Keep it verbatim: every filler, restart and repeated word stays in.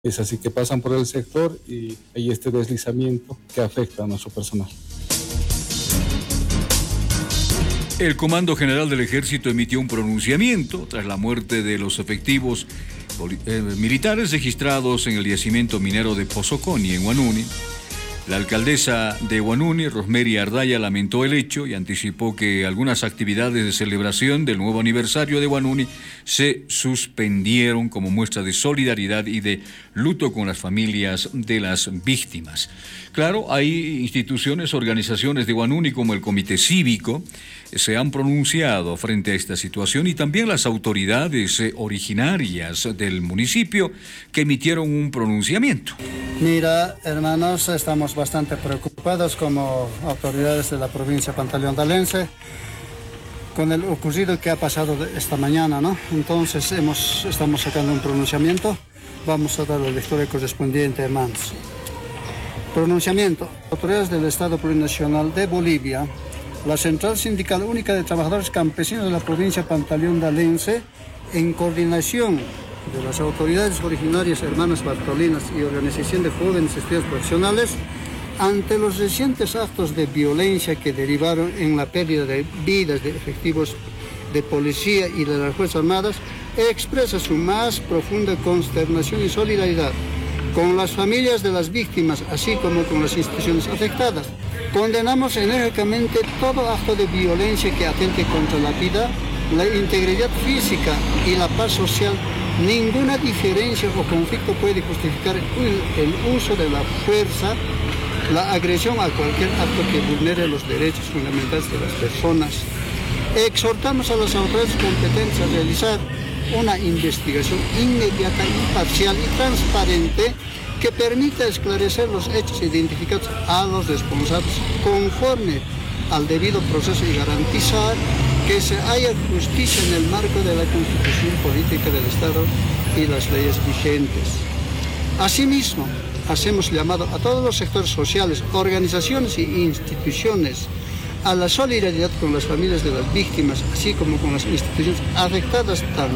Es así que pasan por el sector y hay este deslizamiento que afecta a nuestro personal. El Comando General del Ejército emitió un pronunciamiento tras la muerte de los efectivos eh, militares registrados en el yacimiento minero de Pozoconi, en Huanuni. La alcaldesa de Huanuni, Rosemary Ardaya, lamentó el hecho y anticipó que algunas actividades de celebración del nuevo aniversario de Huanuni se suspendieron como muestra de solidaridad y de luto con las familias de las víctimas. Claro, hay instituciones, organizaciones de Huanuni como el Comité Cívico, se han pronunciado frente a esta situación y también las autoridades eh, originarias del municipio que emitieron un pronunciamiento. Mira, hermanos, estamos bastante preocupados como autoridades de la provincia pantaleondalense con el ocurrido que ha pasado esta mañana, ¿no? Entonces hemos, estamos sacando un pronunciamiento, vamos a dar la lectura correspondiente, hermanos. Pronunciamiento. Autoridades del Estado Plurinacional de Bolivia, la Central Sindical Única de Trabajadores Campesinos de la provincia pantaleondalense, en coordinación de las autoridades originarias, hermanas bartolinas y Organización de Jóvenes Estudiantes Profesionales, ante los recientes actos de violencia que derivaron en la pérdida de vidas de efectivos de policía y de las Fuerzas Armadas, expresa su más profunda consternación y solidaridad con las familias de las víctimas, así como con las instituciones afectadas. Condenamos enérgicamente todo acto de violencia que atente contra la vida, la integridad física y la paz social. Ninguna diferencia o conflicto puede justificar el uso de la fuerza, la agresión a cualquier acto que vulnere los derechos fundamentales de las personas. Exhortamos a las autoridades competentes a realizar una investigación inmediata, imparcial y transparente que permita esclarecer los hechos identificados a los responsables conforme al debido proceso y garantizar que se haya justicia en el marco de la Constitución Política del Estado y las leyes vigentes. Asimismo, hacemos llamado a todos los sectores sociales, organizaciones e instituciones a la solidaridad con las familias de las víctimas, así como con las instituciones afectadas también.